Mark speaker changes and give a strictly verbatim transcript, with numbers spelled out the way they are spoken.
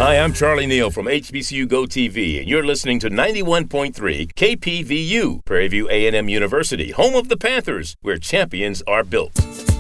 Speaker 1: Hi, I'm Charlie Neal from H B C U Go T V, and you're listening to ninety-one point three K P V U, Prairie View A and M University, home of the Panthers, where champions are built.